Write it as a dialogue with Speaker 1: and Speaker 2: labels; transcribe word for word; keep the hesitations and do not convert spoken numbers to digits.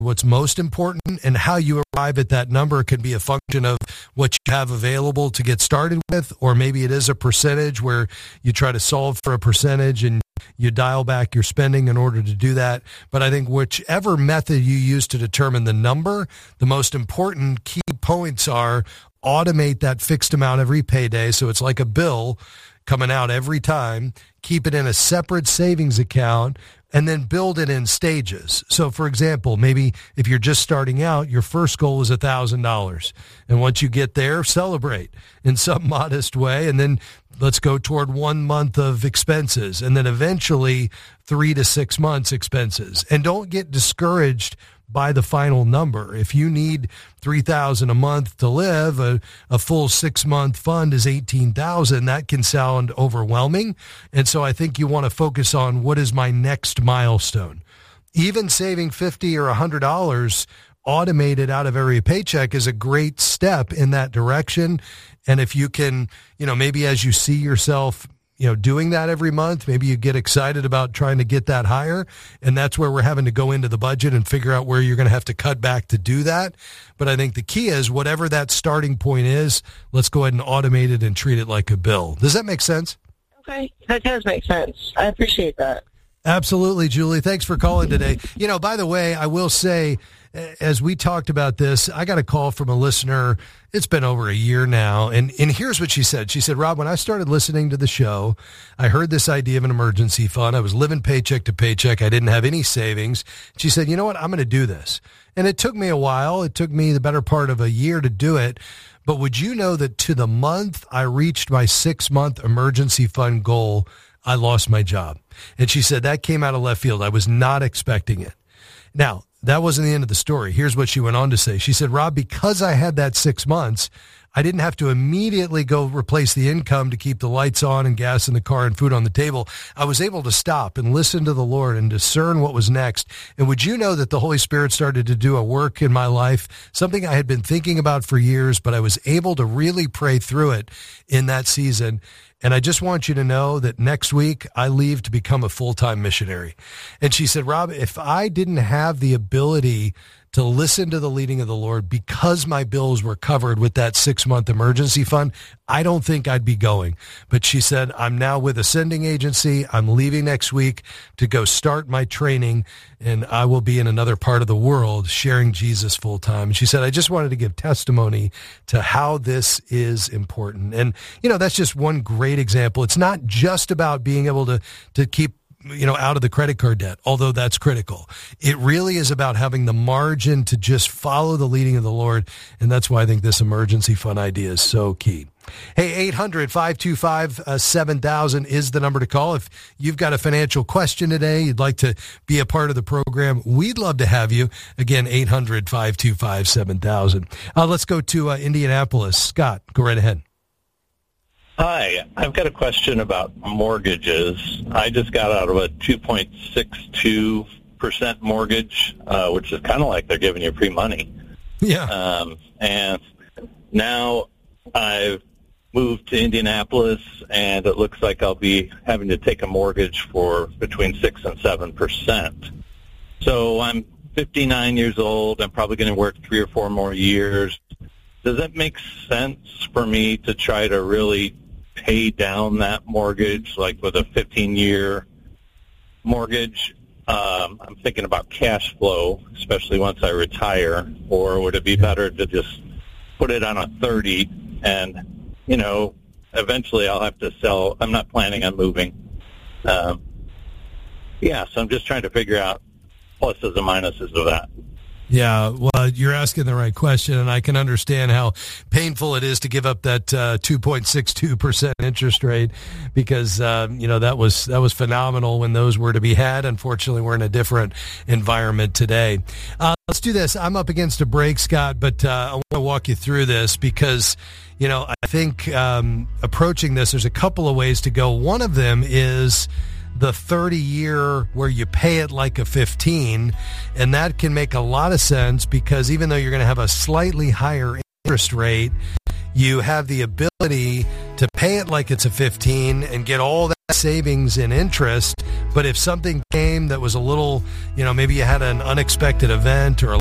Speaker 1: what's most important, and how you arrive at that number can be a function of what you have available to get started with, or maybe it is a percentage where you try to solve for a percentage and you dial back your spending in order to do that. But I think whichever method you use to determine the number, the most important key points are automate that fixed amount every payday. So it's like a bill coming out every time. Keep it in a separate savings account and then build it in stages. So, for example, maybe if you're just starting out, your first goal is one thousand dollars. And once you get there, celebrate in some modest way. And then let's go toward one month of expenses. And then eventually three to six months expenses. And don't get discouraged by the final number. If you need three thousand dollars a month to live, a, a full six-month fund is eighteen thousand dollars. That can sound overwhelming. And so I think you want to focus on what is my next milestone. Even saving fifty dollars or one hundred dollars automated out of every paycheck is a great step in that direction. And if you can, you know, maybe as you see yourself you know, doing that every month, maybe you get excited about trying to get that higher. And that's where we're having to go into the budget and figure out where you're going to have to cut back to do that. But I think the key is whatever that starting point is, let's go ahead and automate it and treat it like a bill. Does that make sense?
Speaker 2: Okay. That does make sense. I appreciate that.
Speaker 1: Absolutely, Julie. Thanks for calling today. You know, by the way, I will say, as we talked about this, I got a call from a listener. It's been over a year now. And, and here's what she said. She said, Rob, when I started listening to the show, I heard this idea of an emergency fund. I was living paycheck to paycheck. I didn't have any savings. She said, you know what? I'm going to do this. And it took me a while. It took me the better part of a year to do it. But would you know that to the month I reached my six-month emergency fund goal, I lost my job. And she said that came out of left field. I was not expecting it. Now, that wasn't the end of the story. Here's what she went on to say. She said, Rob, because I had that six months, I didn't have to immediately go replace the income to keep the lights on and gas in the car and food on the table. I was able to stop and listen to the Lord and discern what was next. And would you know that the Holy Spirit started to do a work in my life, something I had been thinking about for years, but I was able to really pray through it in that season. And I just want you to know that next week I leave to become a full-time missionary. And she said, Rob, if I didn't have the ability to listen to the leading of the Lord because my bills were covered with that six-month emergency fund, I don't think I'd be going. But she said, I'm now with a sending agency. I'm leaving next week to go start my training, and I will be in another part of the world sharing Jesus full-time. And she said, I just wanted to give testimony to how this is important. And, you know, that's just one great example. It's not just about being able to, to keep you know, out of the credit card debt, although that's critical. It really is about having the margin to just follow the leading of the Lord. And that's why I think this emergency fund idea is so key. Hey, eight hundred, five two five, seven thousand is the number to call. If you've got a financial question today, you'd like to be a part of the program, we'd love to have you. Again, eight hundred, five two five, seven thousand. Uh, let's go to uh, Indianapolis. Scott, go right ahead.
Speaker 3: Hi, I've got a question about mortgages. I just got out of a two point six two percent mortgage, uh, which is kind of like they're giving you free money.
Speaker 1: Yeah.
Speaker 3: Um, and now I've moved to Indianapolis, and it looks like I'll be having to take a mortgage for between six and seven percent. So I'm fifty-nine years old. I'm probably going to work three or four more years. Does it make sense for me to try to really pay down that mortgage, like with a fifteen-year mortgage? Um, I'm thinking about cash flow, especially once I retire. Or would it be better to just put it on a thirty and, you know, eventually I'll have to sell. I'm not planning on moving. Um, yeah, so I'm just trying to figure out pluses and minuses of that.
Speaker 1: Yeah, well, you're asking the right question, and I can understand how painful it is to give up that uh, two point six two percent interest rate because, uh, you know, that was that was phenomenal when those were to be had. Unfortunately, we're in a different environment today. Uh, let's do this. I'm up against a break, Scott, but uh, I want to walk you through this because, you know, I think um, approaching this, there's a couple of ways to go. One of them is the thirty-year where you pay it like a fifteen, and that can make a lot of sense because even though you're going to have a slightly higher interest rate, you have the ability to pay it like it's a fifteen and get all that savings in interest, but if something came that was a little, you know, maybe you had an unexpected event or a